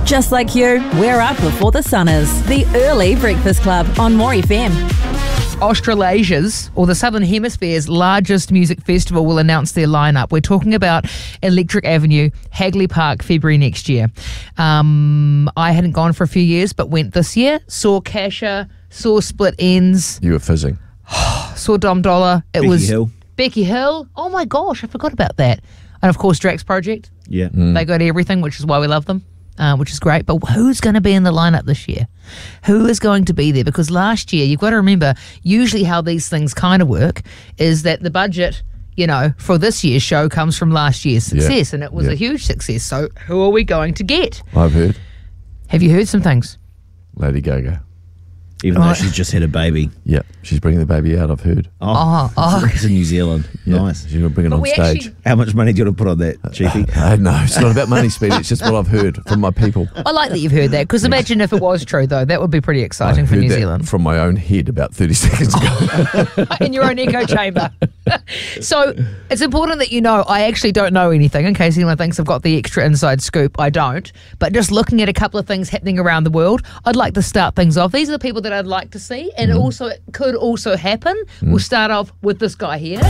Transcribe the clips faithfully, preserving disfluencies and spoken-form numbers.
Just like you, we're up before the sun is. The Early Breakfast Club on More F M. Australasia's, or the Southern Hemisphere's largest music festival, will announce their lineup. We're talking about Electric Avenue, Hagley Park, February next year. Um, I hadn't gone for a few years, but went this year. Saw Kasha, saw Split Ends. You were fizzing. Saw Dom Dollar. It Becky was Hill. Becky Hill. Oh my gosh, I forgot about that. And of course, Drax Project. Yeah. They got everything, which is why we love them. Uh, which is great, but who's going to be in the lineup this year? Who is going to be there? Because last year, you've got to remember, usually how these things kind of work is that the budget, you know, for this year's show comes from last year's success, Yeah. and it was Yeah. a huge success. So who are we going to get? I've heard. Have you heard some things? Lady Gaga. Even though Right. she's just had a baby. Yeah, she's bringing the baby out, I've heard. Oh, oh. It's in New Zealand. Yeah, Nice. She's going to bring it But on we stage. actually- How much money do you want to put on that, Chiefy? Uh, no, it's not about money, Speedy. It's just what I've heard from my people. I like that you've heard that, because imagine if it was true, though. That would be pretty I exciting for heard New that Zealand. from my own head about thirty seconds ago. In your own echo chamber. So it's important that you know I actually don't know anything, in case anyone thinks I've got the extra inside scoop. I don't. But just looking at a couple of things happening around the world, I'd like to start things off. These are the people that I'd like to see, and Mm-hmm. also it could also happen. We'll start off with this guy here.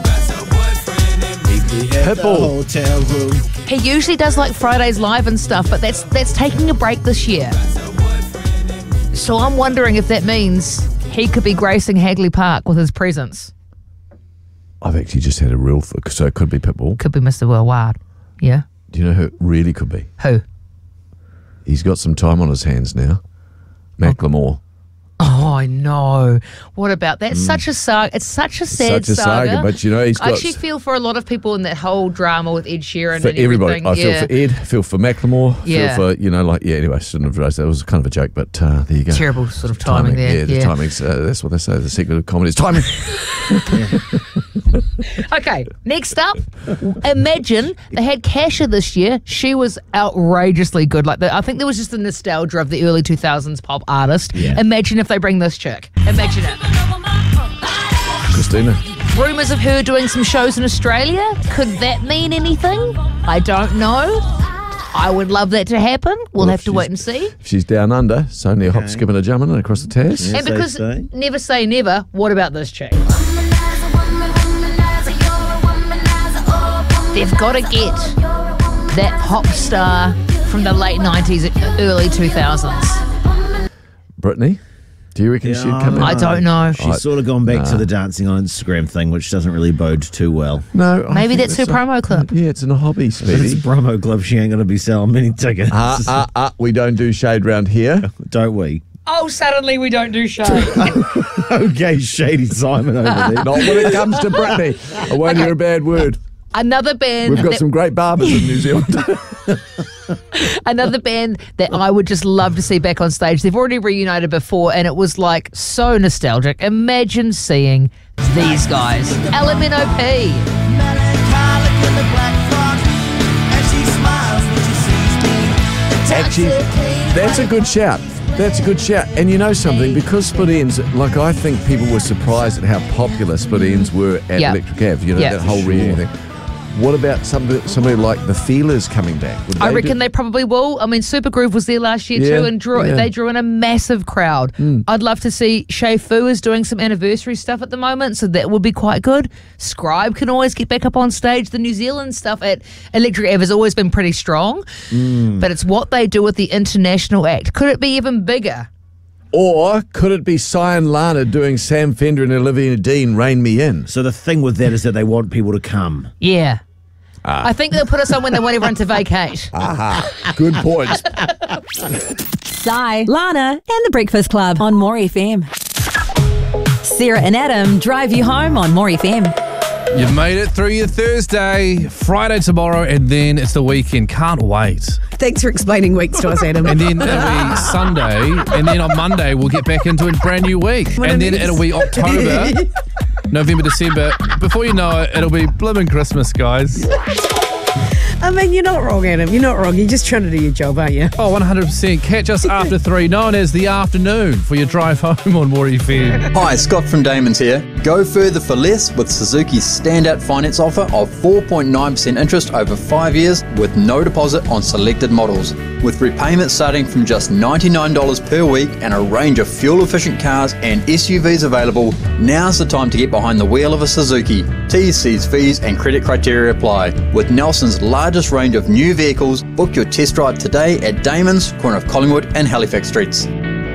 Pitbull. Hotel room. He usually does like Fridays live and stuff, but that's that's taking a break this year. So I'm wondering if that means he could be gracing Hagley Park with his presence. I've actually just had a real... Th- so it could be Pitbull. Could be Mister Worldwide. Yeah. Do you know who it really could be? Who? He's got some time on his hands now. Macklemore. Oh, I know. What about that? Such a saga. It's such a sad Such a saga, but you know, he's I got... actually feel for a lot of people in that whole drama with Ed Sheeran for and everybody. everything. I feel yeah. for Ed, feel for Macklemore, Yeah. feel for, you know, like, yeah, anyway, I shouldn't have raised that. It was kind of a joke, but uh, there you go. Terrible sort of timing there, Yeah, the yeah. timing's, uh, that's what they say, the secret of comedy is timing. Okay, next up, imagine they had Kasha this year. She was outrageously good. Like the, I think there was just the nostalgia of the early two thousands pop artist. Yeah. Imagine if they bring this chick. Imagine it. Christina. Rumours of her doing some shows in Australia. Could that mean anything? I don't know. I would love that to happen. We'll Well, have if to wait and she's- see. If she's down under, it's only a hop, skip and a jumping and across the Taz. Yeah. And As they because say. never say never, what about this chick? They've got to get that pop star from the late nineties, early two thousands. Brittany, do you reckon Yeah, she'd come in? I don't know. She's sort of gone back to the dancing on Instagram thing, which doesn't really bode too well. No. I Maybe think that's her a- promo clip. Yeah, it's in a hobby, If it's Speedy. a promo club, she ain't going to be selling many tickets. Ah, ah, ah, we don't do shade round here. Don't we? Oh, suddenly we don't do shows. Okay, Shady Simon over there. Not when it comes to Brittany. I won't hear a bad word. Another band. We've got that- some great barbers in New Zealand. Another band that I would just love to see back on stage. They've already reunited before, and it was like so nostalgic. Imagine seeing these guys. L M N O P. Actually, that's a good shout. That's a good shout. And you know something? Because Split Ends, like I think people were surprised at how popular Split Ends were at Yeah. Electric Ave. You know, Yeah. that whole Sure. reunion thing. What about somebody, somebody like the Feelers coming back? Would I they reckon do- they probably will. I mean, Supergroove was there last year Yeah, too, and drew, yeah. they drew in a massive crowd. I'd love to see Shay Fu is doing some anniversary stuff at the moment, so that would be quite good. Scribe can always get back up on stage. The New Zealand stuff at Electric Ave has always been pretty strong, but it's what they do with the international act. Could it be even bigger? Or could it be Cyan Lana doing Sam Fender and Olivia Dean, Rain Me In? So the thing with that is that they want people to come. Yeah. I think they'll put us on when they want everyone to vacate. Aha, good points. Sai, Lana, and the Breakfast Club on More F M. Sarah and Adam drive you home on More F M. You've made it through your Thursday, Friday tomorrow, and then it's the weekend. Can't wait. Thanks for explaining weeks to us, Adam. And then it'll be Sunday, and then on Monday we'll get back into a brand new week. What and it then is. it'll be October, November, December. Before you know it, it'll be blimmin' Christmas, guys. Um, mean, you're not wrong, Adam. You're not wrong. You're just trying to do your job, aren't you? Oh, one hundred percent. Catch us after three, known as the afternoon, for your drive home on More F M. Hi, Scott from Damon's here. Go further for less with Suzuki's standout finance offer of four point nine percent interest over five years with no deposit on selected models. With repayments starting from just ninety-nine dollars per week and a range of fuel-efficient cars and S U Vs available, now's the time to get behind the wheel of a Suzuki. T's, C's, fees and credit criteria apply. With Nelson's largest range of new vehicles, book your test drive today at Damon's, corner of Collingwood and Halifax Streets.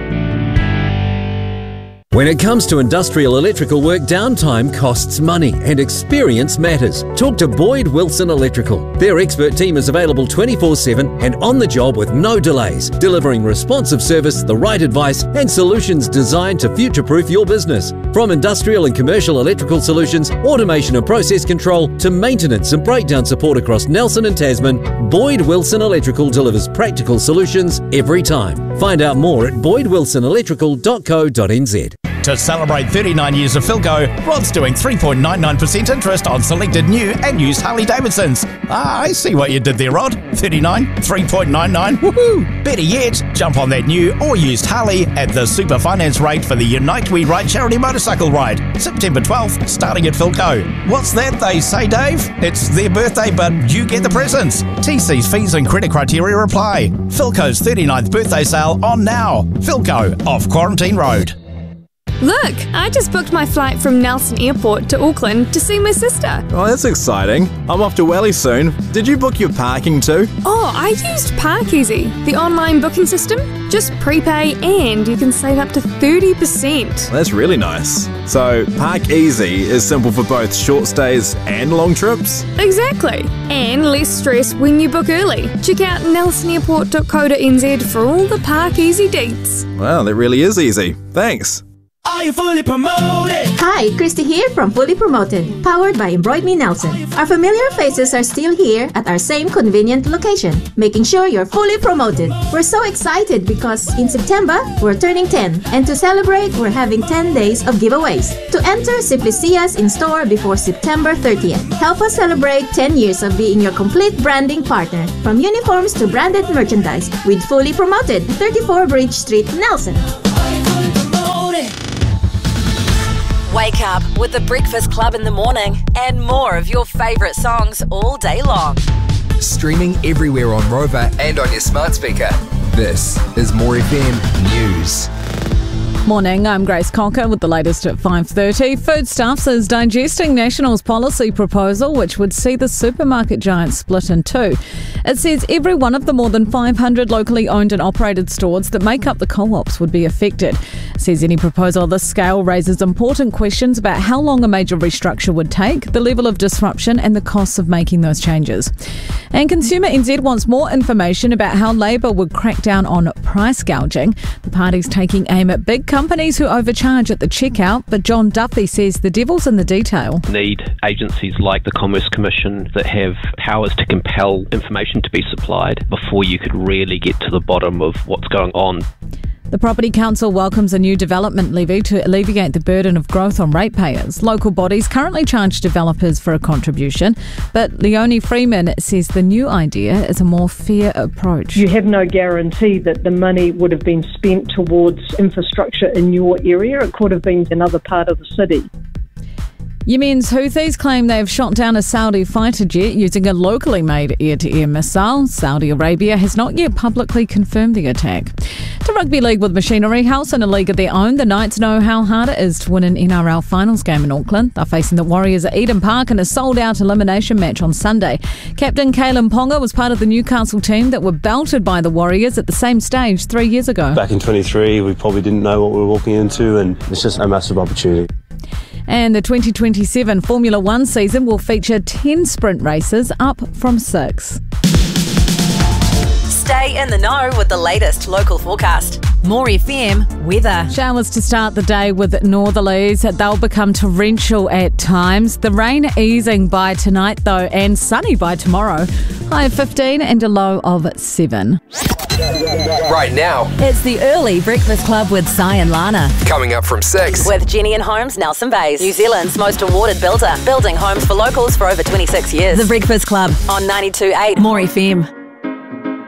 When it comes to industrial electrical work, downtime costs money and experience matters. Talk to Boyd Wilson Electrical. Their expert team is available twenty-four seven and on the job with no delays, delivering responsive service, the right advice and solutions designed to future-proof your business. From industrial and commercial electrical solutions, automation and process control, to maintenance and breakdown support across Nelson and Tasman, Boyd Wilson Electrical delivers practical solutions every time. Find out more at boyd wilson electrical dot co dot n z. To celebrate thirty-nine years of Philco, Rod's doing three point nine nine percent interest on selected new and used Harley-Davidsons. Ah, I see what you did there, Rod. thirty-nine, three point nine nine, woohoo! Better yet, jump on that new or used Harley at the super finance rate for the Unite We Ride charity motorcycle ride, September twelfth, starting at Philco. What's that they say, Dave? It's their birthday, but you get the presents. T Cs, fees and credit criteria apply. Philco's thirty-ninth birthday sale on now. Philco, off Quarantine Road. Look, I just booked my flight from Nelson Airport to Auckland to see my sister. Oh, that's exciting. I'm off to Welly soon. Did you book your parking too? Oh, I used Parkeasy, the online booking system. Just prepay and you can save up to thirty percent. That's really nice. So, Parkeasy is simple for both short stays and long trips? Exactly. And less stress when you book early. Check out nelson airport dot co dot n z for all the Parkeasy deets. Wow, that really is easy. Thanks. Are you fully promoted? Hi, Christy here from Fully Promoted, powered by Embroid Me Nelson. Our familiar faces are still here at our same convenient location, making sure you're fully promoted. We're so excited because in September, we're turning ten, and to celebrate, we're having ten days of giveaways. To enter, simply see us in store before September thirtieth. Help us celebrate ten years of being your complete branding partner, from uniforms to branded merchandise, with Fully Promoted, thirty-four Bridge Street, Nelson. Wake up with the Breakfast Club in the morning and more of your favourite songs all day long. Streaming everywhere on Rover and on your smart speaker. This is More F M News. Morning, I'm Grace Cocker with the latest at five thirty. Foodstuffs is digesting National's policy proposal, which would see the supermarket giant split in two. It says every one of the more than five hundred locally owned and operated stores that make up the co-ops would be affected. It says any proposal of this scale raises important questions about how long a major restructure would take, the level of disruption and the costs of making those changes. And Consumer N Z wants more information about how Labor would crack down on price gouging. The party's taking aim at big companies who overcharge at the checkout, but John Duffy says the devil's in the detail. Need agencies like the Commerce Commission that have powers to compel information to be supplied before you could really get to the bottom of what's going on. The Property Council welcomes a new development levy to alleviate the burden of growth on ratepayers. Local bodies currently charge developers for a contribution, but Leonie Freeman says the new idea is a more fair approach. You have no guarantee that the money would have been spent towards infrastructure in your area. It could have been another part of the city. Yemen's Houthis claim they have shot down a Saudi fighter jet using a locally made air-to-air missile. Saudi Arabia has not yet publicly confirmed the attack. To Rugby League with Machinery House in a league of their own, the Knights know how hard it is to win an N R L finals game in Auckland. They're facing the Warriors at Eden Park in a sold-out elimination match on Sunday. Captain Kalen Ponga was part of the Newcastle team that were belted by the Warriors at the same stage three years ago. Back in twenty-three, we probably didn't know what we were walking into, and it's just a massive opportunity. And the twenty twenty-seven Formula One season will feature ten sprint races, up from six. Stay in the know with the latest local forecast. More F M weather. Showers to start the day with northerlies. They'll become torrential at times. The rain easing by tonight, though, and sunny by tomorrow. High of fifteen and a low of seven. Right now, It's the early Breakfast Club with Si and Lana. coming up from six. With Jenny and Homes, Nelson Bays, New Zealand's most awarded builder, building homes for locals for over twenty-six years. The Breakfast Club on ninety-two point eight More F M.